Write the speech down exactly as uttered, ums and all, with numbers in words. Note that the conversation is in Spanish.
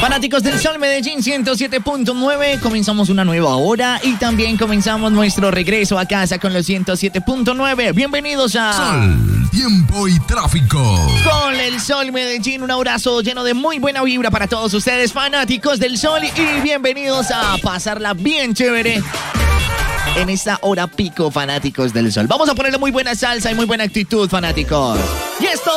Fanáticos del Sol, Medellín ciento siete punto nueve, comenzamos una nueva hora y también comenzamos nuestro regreso a casa con los ciento siete punto nueve. Bienvenidos a Sol, tiempo y tráfico. Con el Sol Medellín, un abrazo lleno de muy buena vibra para todos ustedes, fanáticos del Sol, y bienvenidos a pasarla bien chévere en esta hora pico, fanáticos del Sol. Vamos a ponerle muy buena salsa y muy buena actitud, fanáticos. Y esto